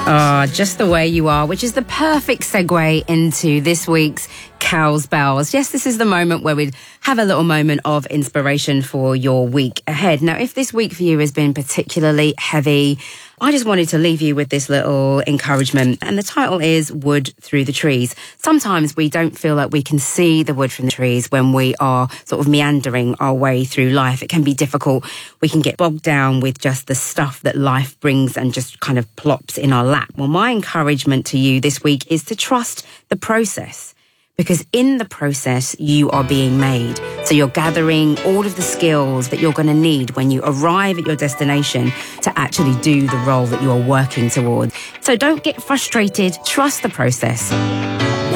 Just the Way You Are, which is the perfect segue into this week's Cow's Bells. Yes, this is the moment where we'd have a little moment of inspiration for your week ahead. Now, if this week for you has been particularly heavy, I just wanted to leave you with this little encouragement. And the title is Wood Through the Trees. Sometimes we don't feel like we can see the wood from the trees when we are sort of meandering our way through life. It can be difficult. We can get bogged down with just the stuff that life brings and just kind of plops in our lap. Well, my encouragement to you this week is to trust the process. Because in the process, you are being made. So you're gathering all of the skills that you're going to need when you arrive at your destination to actually do the role that you are working towards. So don't get frustrated. Trust the process.